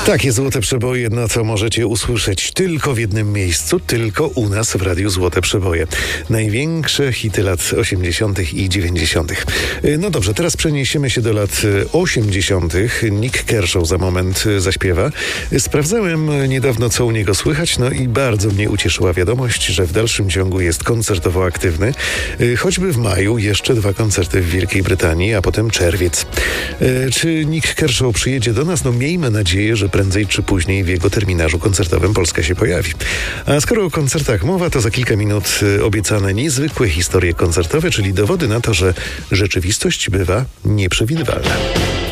Takie złote przeboje, no to możecie usłyszeć tylko w jednym miejscu, tylko u nas w Radiu Złote Przeboje. Największe hity lat 80. i 90. No dobrze, teraz przeniesiemy się do lat 80. Nick Kershaw za moment zaśpiewa. Sprawdzałem niedawno, co u niego słychać, no i bardzo mnie ucieszyła wiadomość, że w dalszym ciągu jest koncertowo aktywny. Choćby w maju jeszcze 2 koncerty w Wielkiej Brytanii, a potem czerwiec. Czy Nick Kershaw przyjedzie do nas? No miejmy nadzieję, że prędzej czy później w jego terminarzu koncertowym Polska się pojawi. A skoro o koncertach mowa, to za kilka minut obiecane niezwykłe historie koncertowe, czyli dowody na to, że rzeczywistość bywa nieprzewidywalna.